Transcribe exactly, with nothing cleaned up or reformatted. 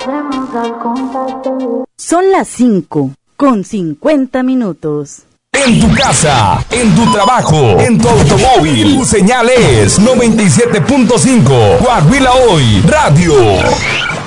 Son las cinco con cincuenta minutos. En tu casa, en tu trabajo, en tu automóvil, tu señal es noventa y siete punto cinco. Coahuila Hoy Radio.